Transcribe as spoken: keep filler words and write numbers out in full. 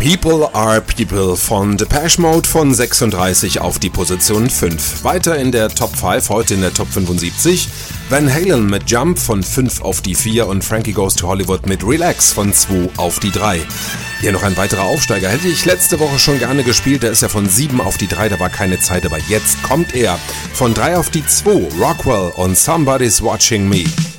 People Are People von Depeche Mode von sechsunddreißig auf die Position fünf. Weiter in der Top fünf, heute in der Top fünfundsiebzig. Van Halen mit Jump von fünf auf die vier und Frankie Goes to Hollywood mit Relax von zwei auf die drei. Hier noch ein weiterer Aufsteiger. Hätte ich letzte Woche schon gerne gespielt, der ist ja von sieben auf die drei, da war keine Zeit, aber jetzt kommt er von drei auf die zwei. Rockwell und Somebody's Watching Me.